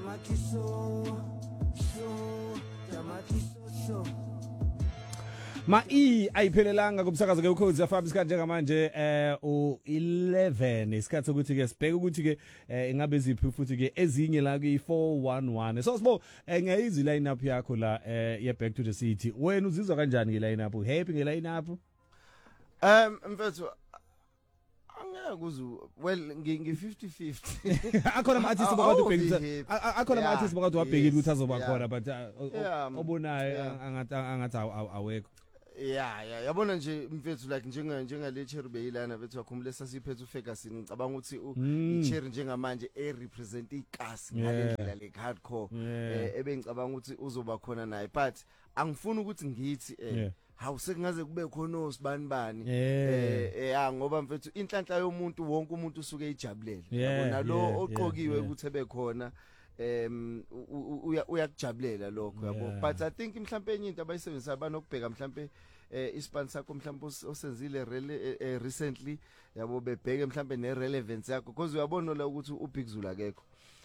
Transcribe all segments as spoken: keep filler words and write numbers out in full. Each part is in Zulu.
Ma i ayiphelelanga kumsakazo ke ukhozi afaba isikhathi njengamanje eh u eleven isikhathi ukuthi ke sibheke ukuthi ke ingabe ziphi futhi ke ezinye la ku four one one. So sibo ngeyizi line up yakho la eh ye Back to the City. Wena uzizwa kanjani nge line up? Happy nge line up? Um mfethu angeke kuzu well ngi fifty fifty. Akhona ama artists bakade ubhekisa akhona ama artists bakade wabhekile ukuthi azoba khona but obonayo angathi angathi awekho. Yeah yeah yabona nje mfethu like njenga njenga le Cherry beyilana bethu wakhumule sasiphethe uFerguson ngicabanga ukuthi iCherry njengamanje e represent ikasi ngalendlela le hardcore ebe ngicabanga ukuthi uzoba khona naye but angifuni ukuthi ngithi eh hawu sekungaze kube khona osibani bani eh yeah ngoba mfethu inhlanhla yomuntu wonke umuntu usuke ejabulele yabona lo oqokiwe ukuthi ebe khona em uyakujabulela lokho yabo but I think mhlambe enye into abayisebenzisa abanokubheka mhlambe ispan sakho mhlambe osenzile recently yabo bebheke mhlambe ne relevance yakho because uyabona la ukuthi uBig Zulu akekho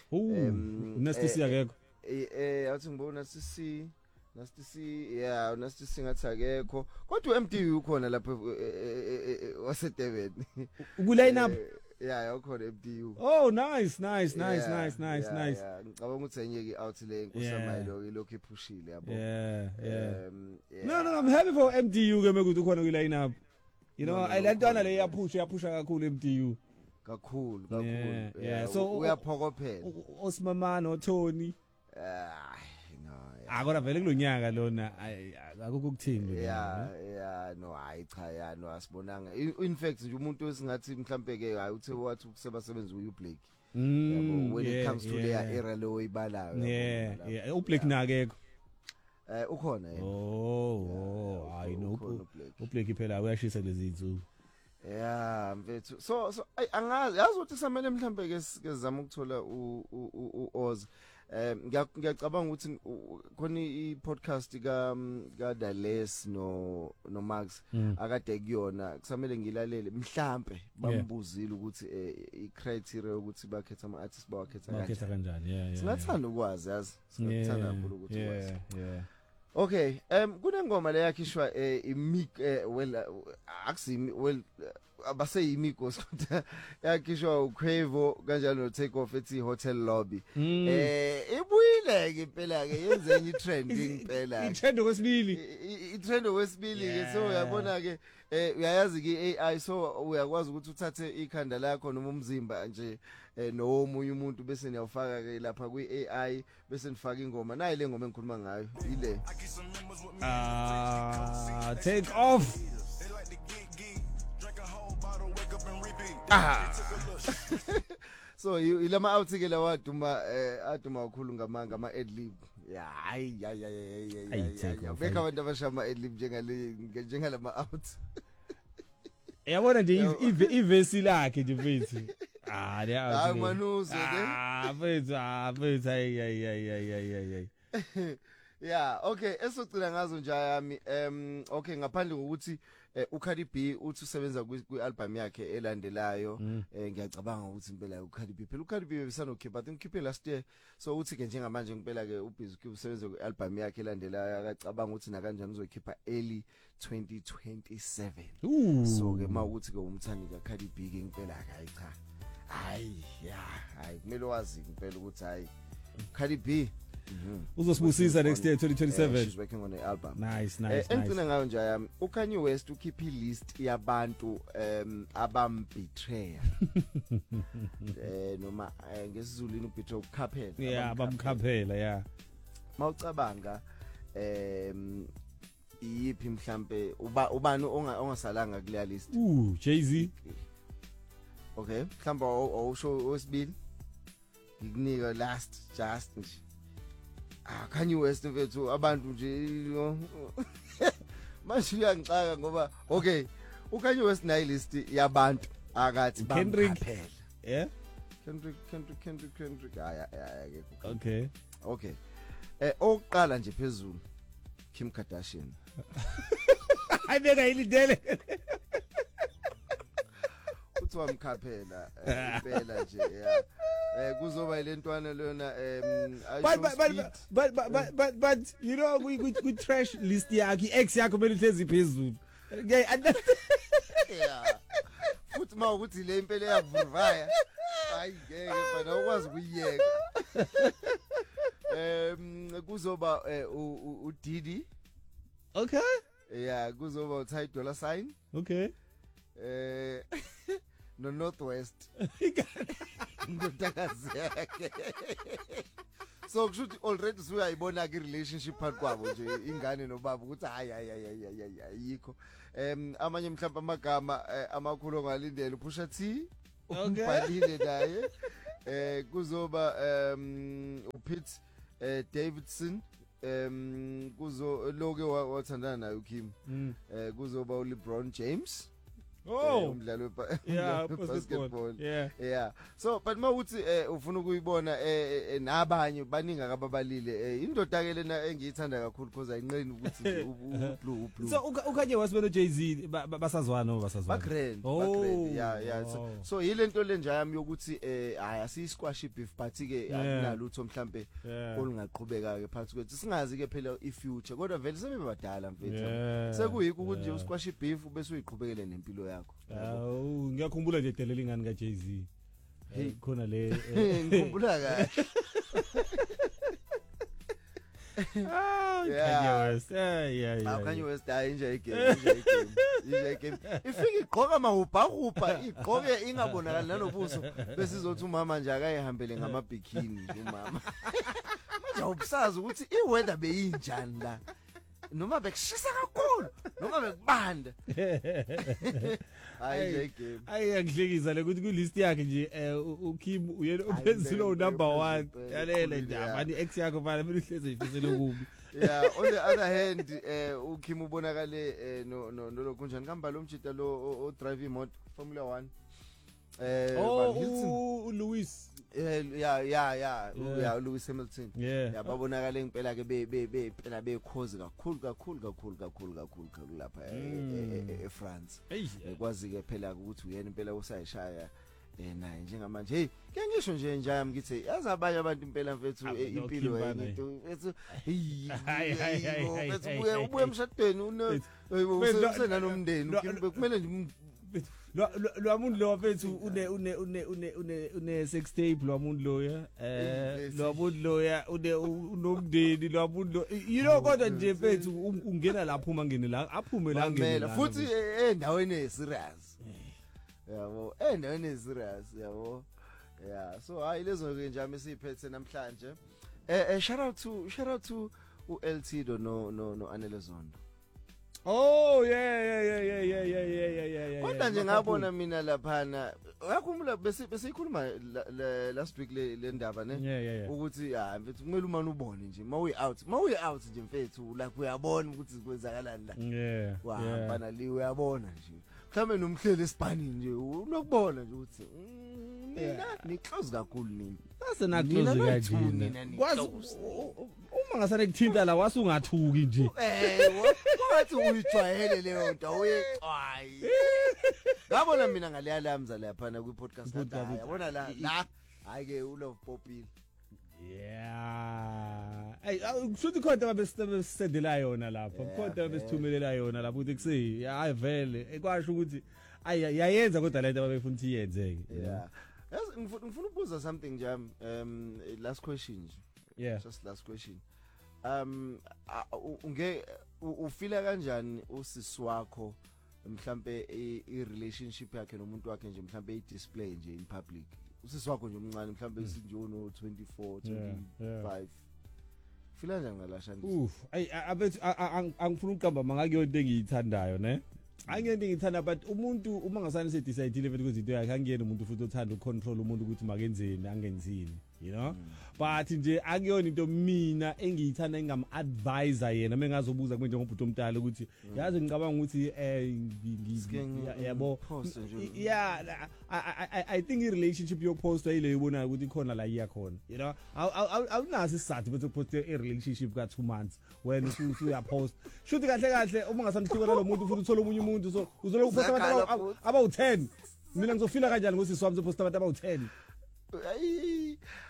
Nasty C akekho eh athi ngibona sisi Nasty C yeah Nasty C ngathi akekho kodwa uM D ukhona lapha waseDurban ukuline up yeah ukhona M D U. Oh nice nice nice yeah, nice nice yeah, nice yeah ngicabanga ukuthi enye ke out le nkusamayilo ilokho iphushile yabo yeah yeah. Um, yeah no no I'm happy for M D U ke mekuthi ukhona ku line up you know ayilantwana le yaphusha yaphusha kakhulu M D U kakhulu kakhulu yeah, yeah. So uyaphokophela Osmama no Tony ah no akona vele kulonyaka lona akukho ukuthini yeah yeah no hayi cha ya no asibonanga in fact nje umuntu wesingathi mhlambe ke hayi uthe wathi ukusebenza uyu Blake yabo when it comes to their era lo oyibalayo yeah yeah u Blake nakekho eh ukhona yena oh hayi no u Blake phela uyashisa lezi zinto yeah mfethu so so angazi yazi ukuthi samele mhlambe ke sizama ukuthola u u Oz um ngiyacabanga ukuthi khona i-podcast ka ka Dales no no Max akade kuyona kusamele ngilalele mhlambe bambuzile ukuthi i-criteria ukuthi bakhetha ama artists bawakhetha kanjani bakhetha kanjani yeah yeah singathanda ukwazi yazi singathanda kakhulu ukuthi ukwazi yeah yeah okay um kunengoma le yakhishwa imik well akusimi well abase imikos kodwa yakhishwa uQuavo kanjalo no Take Off ethi Hotel Lobby eh ibuyile ke impela ke yenze enye trend impela i trend kwesibili i trend kwesibili ke so uyabona ke eh uyayazi ke A I so uyakwazi ukuthi uthathe ikhanda lakho noma umzimba nje nomunye umuntu bese niyawufaka ke lapha kwi A I bese nifaka ingoma nayi le ngoma engikhuluma ngayo ile ah Take Off ah so ilama out ke la waduma aduma kakhulu ngamanga ama adlib ya hayi ya ya ya beka abantu abashama adlib njengale njengalama out yabona nje ivesi lakhe nje mfethu ah le out hayi manuso ke ah mfethu ah mfethu ay ay ay ay ay yeah okay esocila ngazo nje yami um okay ngaphandle ngokuthi uCardi B uthi usebenza kwi album yakhe elandelayo ngiyacabanga ukuthi impela uCardi B phela uCardi B besanokhipha I think ukhiphe last year so uthi ke njengamanje ngempela ke ubhizi usebenza kwi album yakhe elandelayo akacabanga ukuthi na kanjani uzokhipha early twenty twenty-seven so ke mawukuthi ke umthandi kaCardi B ke impela hayi cha hayi yeah hayi kumele wazi impela ukuthi hayi Cardi B uzosibusisa next year twenty twenty-seven uh, she's working on the album nice nice uh, engcina ngayo nje yami uKanye West ukhipha ilist yabantu um abambetray eh noma ngesizulwini ubetray ukukhaphela yeah abamkhaphela yeah mawucabanga um iyiphi mhlambe ubani ongasalanga kule list uh Jay-Z okay mhlamba owusho wesibili ngikunika last just nje ah Kanye West mfethu abantu nje manje uyangixaka ngoba okay uKanye West nayi list yabantu akathi bamkhaphela yeah Kendrick Kendrick Kendrick Kendrick aya aya okay okay eh oqala nje phezulu Kim Kardashian ayibeka ilidele uthi wamkhaphela impela nje yeah eh kuzoba ilentwana lona em but but but but but but but but you know we we we trash list yakhe ex yakho mele hlezi phezulu okay yeah futhi ma ukuthi le impela yavurvaya hayi ngeke bana ukwazi kuyiyeka em kuzoba u Didi okay yeah kuzoba u Ty Dolla Sign okay eh no Northwest ngotakazi yakhe so kushuthi already suyayibona ke relationship phakathi kwabo nje ingane nobaba ukuthi hayi hayi hayi ayikho em amanye mhlawumbe amagama amakhulu ongalindele uPusha T umbhalile naye eh kuzoba em uPete eh Davidson em kuzo loke wathandana naye uKim eh kuzoba uLeBron James oh umdlalo yeah basketball yeah yeah so but mawuthi ufuna ukuyibona nabanye baningi akababalile indoda ke lena engiyithanda kakhulu because ayinqeni ukuthi ublue ublue so ukhanye wasibeno Jay-Z basazwana basazwana bagrand bagrand yeah yeah so yilento le nje yami yokuthi eh hayi asisquash beef but ke akunalutho mhlambe olungaqhubeka ke phakathi kwethu singazi ke phela ifuture kodwa vele sebebadala mfethu sekuyikho ukuthi nje usquash beef bese uyiqhubekele nempilo yakho awu ngiyakhumbula nje delela ingane ka Jay-Z hey khona le ngikhumbula kahle ah Kanye West yeah yeah yeah Kanye West hayi nje igame nje igame nje igame ifike igqoka mahupha hupha igqoke ingabonakala nanobuso bese izothi umama nje akayihambele ngama bikini umama manje ubusazi ukuthi iweather beyinjani la noma bekushisa kakhulu noma bekubanda hayi nje game ayi angihlekiza le ukuthi ku list yakhe nje uKim uyena uphezulu number one yalela nje abani ex yakho bana mele uhleze ifisele kubi yeah on the other hand eh uKim ubonakale no no lo kunjani kamba lo mjita lo o drive imoto Formula one eh Van Hilton Lewis yeah yeah yeah yeah Lewis Hamilton yeah babonakala ngempela ke be be phela bekhozi kakhulu kakhulu kakhulu kakhulu kakhulu lapha eFrance ekwazi ke phela ukuthi uyena impela usayishaya eh naye njengamanje hey ke ngisho nje njami ngithi yazi abanye abantu impela mfethu impilo yethu mfethu hayi hayi hayi mfethu ubuye ubuye emshadweni une usena nomndeni kumele nje lo muntu lo mfethu une une une une une une sex tape lo muntu lo ya eh lo muntu lo ya une unomndeni lo muntu lo you know kodwa nje mfethu ungena lapho uma ngene la aphume la ngene futhi endaweni eserious yabo endaweni eserious yabo yeah so hayi lezo ke nje amesiphethe namhlanje eh shout out to shout out to u L T do no no no Anele Zondo. Oh yeah yeah yeah yeah yeah yeah yeah yeah yeah. Kodwa nje ngabona mina laphana uyakhumbula bese besikhuluma last week le ndaba ne ukuthi ha mfethu kumele umane ubone nje mawuyi out mawuyi out nje mfethu la uyabona ukuthi kwenzakalani la. Yeah. Wahamba nali uyabona nje. Mhlawumbe nomhleli esipani nje unokubona nje ukuthi mina ni close kakhulu nini. Base na close kanjena. Kwazi uma ngasane kuthinta la wasungathuki nje. Eh wathi uyijwayele leyo nto uyexwayi. Ngabona mina ngale alarms lapha na ku podcast la. Yabona la la hayi ke u Love Popile. Yeah. Hey, kushuthi khona abesendela yona lapha. Khona abesithumelela yona lapha ukuthi kusi hayi vele ekwasho ukuthi ayi yayenza kodwa lento abafuna ukuthi yenzeke. Yeah. Yes, ngifuna ukubuza something nje um last question. Yeah. Just last question. Um unge ufila kanjani usisi wakho mhlambe i relationship yakhe nomuntu wakhe nje mhlambe i display nje in public? Usisi wakho nje umncane mhlambe sinjono twenty-four twenty-five fila njani ngalashani? Uf ay abethu angifuna ukuqamba mangakuyonto engiyithandayo ne angiyento engithanda but umuntu uma ngasane se decide le ukuthi into yakhe angiyena umuntu futhi othanda ucontrol umuntu ukuthi makenzeni angenzini you know but nje akuyona into mina engiyithanda engam advisor yena mengazobuza kume njengobhuti omdala ukuthi yazi ngicabanga ukuthi eh yabo yeah I I think i relationship yo post ile ibona ukuthi khona la iya khona you know awunazi isizathu bethi post a relationship ka two months when usu uya post shothi kahle kahle uma ngasamhlukela lo muntu futhi uthola umunye umuntu so uzola uposta abantu aba u ten mina ngizofila kanjani ngosisi wami uposta abantu aba u ten ayi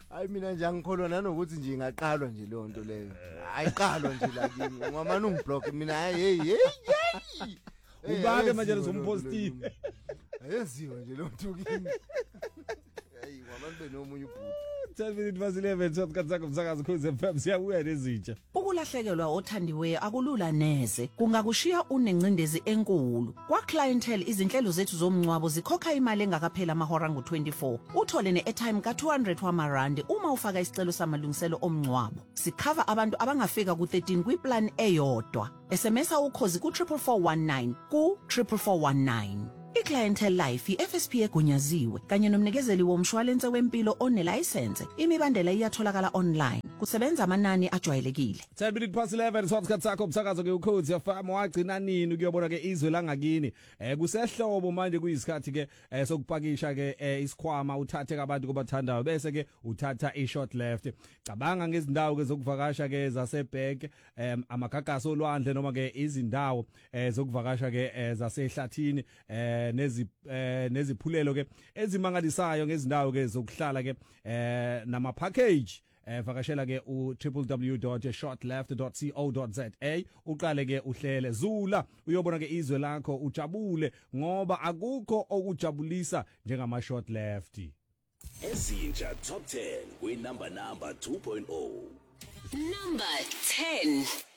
hayi mina nje angikholwa nanokuthi nje ingaqalwa nje leyo nto leyo ayiqalwa nje la kimi ngamana ungiblock mina hey hey hey ubake manje lezomposti ayenziwe nje lo nto kimi hey wabantu benomunye ubhuti ten minutes past eleven sokuthi sakho umsakazo Ukhozi F M siyabuya nezintsha ukulahlekelwa othandiwe akulula neze kungakushiya unencindezi enkulu kwa clientele izinhlelo zethu zomncwabo zikhokha imali engakaphela amahora ngo twenty-four uthole ne-airtime ka two hundred wamarandi uma ufaka isicelo samalungiselo omncwabo sikhava abantu abangafika ku thirteen kwiplan eyodwa SMS ukhozi ku four four one nine ku four four one nine iClientele Life iF S P egunyaziwe kanye nomnikezeli womshwalense wempilo onelicense imibandela iyatholakala online kusebenza amanani ajwayelekile ten minutes past eleven sokuthi sakho umsakazo ke Ukhozi F M wagcina nini ukuyobona ke izwe langakini eh kusehlobo manje kuyisikhathi ke sokupakisha ke isikhwama uthathe kabantu kubathandayo bese ke uthatha i-short left cabanga ngezindawo ke zokuvakasha ke zaseBhek amagagasi olwandle noma ke izindawo zokuvakasha ke zasehlathini eh nezi neziphulelo ke ezimangalisayo ngezindawo ke zokuhlala ke eh nama package eh vakashela ke u w w w dot short left dot co dot za uqale ke uhlele zula uyobona ke izwe lakho ujabule ngoba akukho okujabulisa njengama short left ezintsha top ten kwi number number two point oh number ten